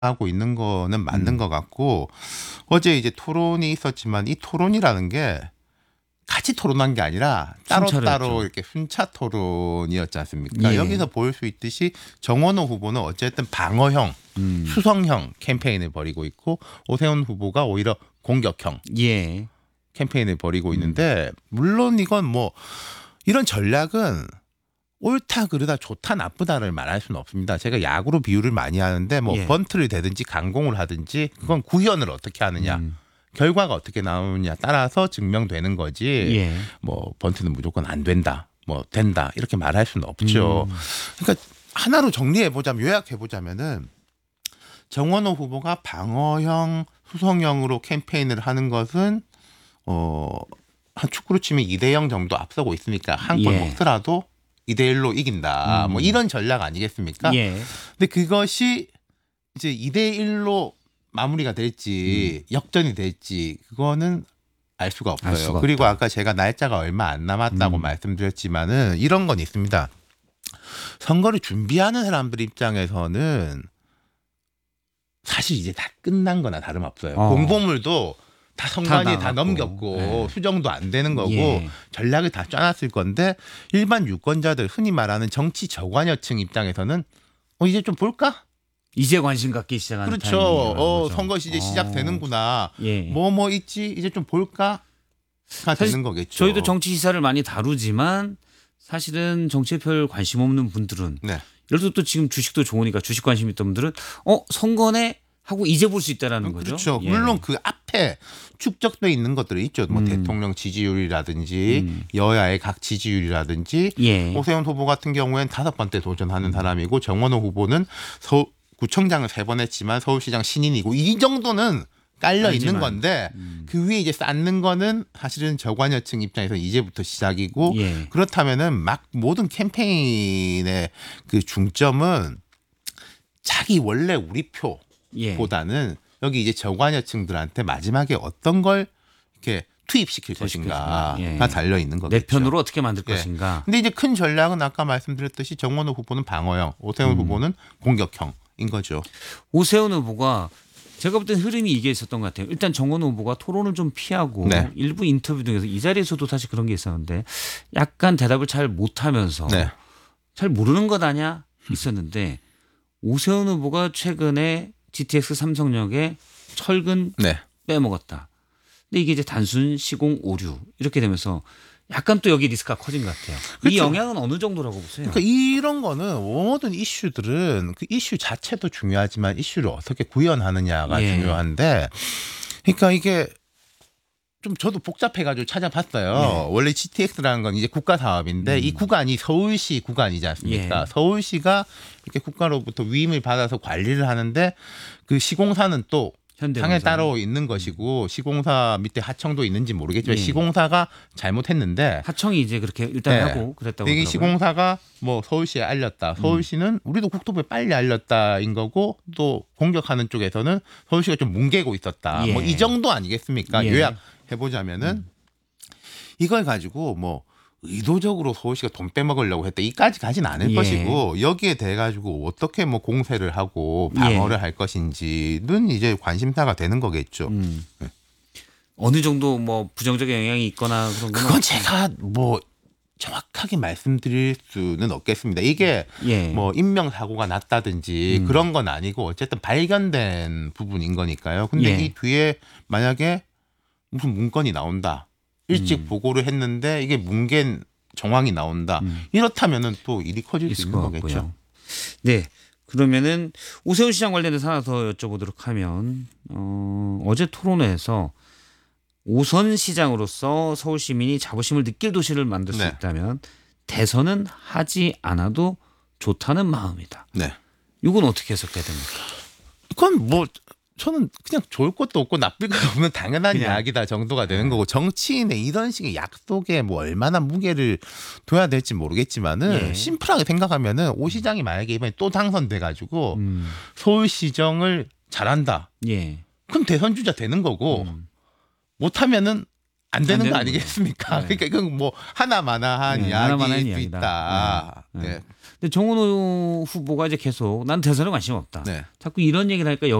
하고 있는 거는 맞는 음. 것 같고 어제 이제 토론이 있었지만 이 토론이라는 게 같이 토론한 게 아니라 순차로 따로따로 했죠. 이렇게 순차 토론이었지 않습니까? 예. 여기서 볼 수 있듯이 정원호 후보는 어쨌든 방어형, 수성형 캠페인을 벌이고 있고 오세훈 후보가 오히려 공격형 예. 캠페인을 벌이고 있는데 물론 이건 뭐 이런 전략은 옳다 그르다 좋다 나쁘다를 말할 수는 없습니다. 제가 야구로 비유를 많이 하는데 뭐 예. 번트를 대든지 강공을 하든지 그건 구현을 어떻게 하느냐 결과가 어떻게 나오느냐 따라서 증명되는 거지. 예. 뭐 번트는 무조건 안 된다, 뭐 된다 이렇게 말할 수는 없죠. 그러니까 하나로 정리해 보자면 요약해 보자면은 정원호 후보가 방어형, 수성형으로 캠페인을 하는 것은 한 축구로 치면 2대0 정도 앞서고 있으니까 한 골 예. 먹더라도 2대1로 이긴다. 뭐 이런 전략 아니겠습니까? 예. 근데 그것이 이제 2대1로 마무리가 될지 역전이 될지 그거는 알 수가 알 없어요. 수가 그리고 없다. 아까 제가 날짜가 얼마 안 남았다고 말씀드렸지만은 이런 건 있습니다. 선거를 준비하는 사람들 입장에서는 사실 이제 다 끝난 거나 다름없어요. 공보물도 다 선관위에 다 나갔고. 넘겼고 예. 수정도 안 되는 거고 예. 전략을 다 짜놨을 건데 일반 유권자들 흔히 말하는 정치 저관여층 입장에서는 이제 좀 볼까? 이제 관심 갖기 시작하는 그렇죠. 타이밍이라는 거죠. 선거 이제 시작되는구나. 예. 뭐 있지? 이제 좀 볼까? 가 사실 되는 거겠죠. 저희도 정치 시사를 많이 다루지만 사실은 정치에 별 관심 없는 분들은 네. 예를 들어 또 지금 주식도 좋으니까 주식 관심 있던 분들은 선거네 하고 이제 볼 수 있다라는 거죠. 그렇죠. 예. 물론 그 앞에 축적돼 있는 것들이 있죠. 뭐 대통령 지지율이라든지 여야의 각 지지율이라든지 예. 오세훈 후보 같은 경우에는 5번째 도전하는 사람이고 정원호 후보는 구청장을 3번 했지만 서울시장 신인이고 이 정도는 깔려 있는 건데 그 위에 이제 쌓는 거는 사실은 저관여층 입장에서 이제부터 시작이고 예. 그렇다면은 막 모든 캠페인의 그 중점은 자기 원래 우리 표 예. 보다는 여기 이제 저관여층들한테 마지막에 어떤 걸 이렇게 투입시킬 것인가가 예. 달려 있는 거겠죠. 내 편으로 어떻게 만들 예. 것인가. 근데 이제 큰 전략은 아까 말씀드렸듯이 정원호 후보는 방어형, 오세훈 후보는 공격형인 거죠. 오세훈 후보가 제가 볼 땐 흐름이 이게 있었던 것 같아요. 일단 정원 후보가 토론을 좀 피하고 네. 일부 인터뷰 중에서 이 자리에서도 사실 그런 게 있었는데 약간 대답을 잘 못하면서 네. 잘 모르는 것 아냐 있었는데 오세훈 후보가 최근에 GTX 삼성역에 철근 네. 빼먹었다. 근데 이게 이제 단순 시공 오류 이렇게 되면서 약간 또 여기 리스크가 커진 것 같아요. 이 그렇죠. 영향은 어느 정도라고 보세요? 그러니까 이런 거는 모든 이슈들은 그 이슈 자체도 중요하지만 이슈를 어떻게 구현하느냐가 예. 중요한데 그러니까 이게 좀 저도 복잡해가지고 찾아봤어요. 원래 GTX라는 건 이제 국가 사업인데 이 구간이 서울시 구간이지 않습니까? 예. 서울시가 이렇게 국가로부터 위임을 받아서 관리를 하는데 그 시공사는 또 상에 현대건설. 따로 있는 것이고 시공사 밑에 하청도 있는지 모르겠지만 예. 시공사가 잘못했는데 하청이 이제 그렇게 일단 네. 하고 그랬다고 이게 하더라고요. 시공사가 뭐 서울시에 알렸다. 서울시는 우리도 국토부에 빨리 알렸다인 거고 또 공격하는 쪽에서는 서울시가 좀 뭉개고 있었다. 예. 뭐 이 정도 아니겠습니까? 예. 요약해 보자면은 이걸 가지고 뭐 의도적으로 서울시가 돈 빼먹으려고 했다. 이까지 가진 않을 예. 것이고 여기에 대해 가지고 어떻게 뭐 공세를 하고 방어를 할 것인지는 이제 관심사가 되는 거겠죠. 어느 정도 뭐 부정적인 영향이 있거나 그런 건 그건 없- 제가 뭐 정확하게 말씀드릴 수는 없겠습니다. 이게 예. 뭐 인명사고가 났다든지 그런 건 아니고 어쨌든 발견된 부분인 거니까요. 근데 예. 이 뒤에 만약에 무슨 문건이 나온다. 일찍 보고를 했는데 이게 뭉갠 정황이 나온다. 이렇다면은 또 일이 커질 수 있을 있는 것 거겠죠. 같고요. 네. 그러면은 오세훈 시장 관련해서 하나 더 여쭤보도록 하면 어제 토론회에서 오선 시장으로서 서울 시민이 자부심을 느낄 도시를 만들 수 네. 있다면 대선은 하지 않아도 좋다는 마음이다. 네. 이건 어떻게 해석해야 됩니까? 그건 뭐 저는 그냥 좋을 것도 없고 나쁠 것도 없는 당연한 그냥. 이야기다 정도가 되는 거고 정치인의 이런 식의 약속에 뭐 얼마나 무게를 둬야 될지 모르겠지만은 예. 심플하게 생각하면은 오 시장이 만약에 이번에 또 당선돼 가지고 서울시정을 잘한다. 예. 그럼 대선 주자 되는 거고 못하면은 안 되는 거 거죠. 아니겠습니까? 네. 그러니까 이건 뭐 하나마나한 네, 하나마나한 이야기일 수 이야기다. 있다. 네. 네. 근데 정원호 후보가 이제 계속 난 대선에 관심 없다. 네. 자꾸 이런 얘기를 하니까